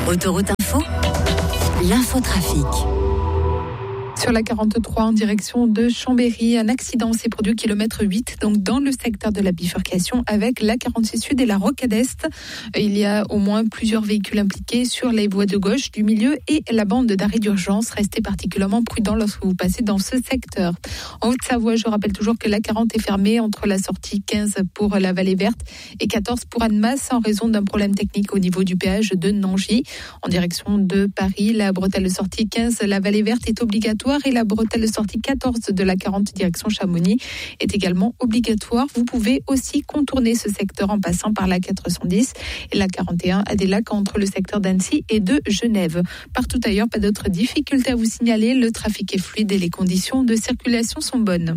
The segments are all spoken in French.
Autoroute Info, l'infotrafic. Sur la 43 en direction de Chambéry, un accident s'est produit au kilomètre 8, donc dans le secteur de la bifurcation avec la 46 Sud et la Rocade Est. Il y a au moins plusieurs véhicules impliqués sur les voies de gauche, du milieu et la bande d'arrêt d'urgence. Restez particulièrement prudents lorsque vous passez dans ce secteur. En Haute-Savoie, je rappelle toujours que la 40 est fermée entre la sortie 15 pour la Vallée Verte et 14 pour Annemasse en raison d'un problème technique au niveau du péage de Nangy. En direction de Paris, la bretelle sortie 15, la Vallée Verte est obligatoire et la bretelle sortie 14 de la 40 direction Chamonix est également obligatoire. Vous pouvez aussi contourner ce secteur en passant par la 410 et la 41 à des lacs entre le secteur d'Annecy et de Genève. Partout ailleurs, pas d'autres difficultés à vous signaler. Le trafic est fluide et les conditions de circulation sont bonnes.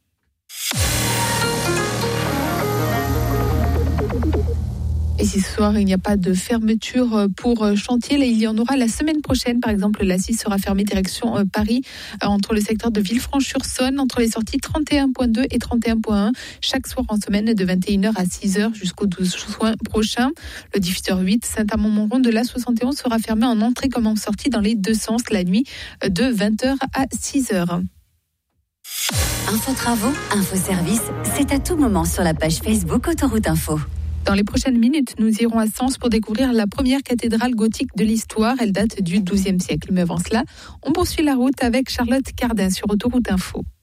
Et si ce soir, il n'y a pas de fermeture pour chantier, là, il y en aura la semaine prochaine. Par exemple, la 6 sera fermée direction Paris, entre le secteur de Villefranche-sur-Saône, entre les sorties 31.2 et 31.1, chaque soir en semaine de 21h à 6h jusqu'au 12 juin prochain. Le diffuseur 8, Saint-Amand-Montrond de l'A71 sera fermé en entrée comme en sortie dans les deux sens la nuit de 20h à 6h. Info travaux, info service, c'est à tout moment sur la page Facebook Autoroute Info. Dans les prochaines minutes, nous irons à Sens pour découvrir la première cathédrale gothique de l'histoire. Elle date du XIIe siècle. Mais avant cela, on poursuit la route avec Charlotte Cardin sur Autoroute Info.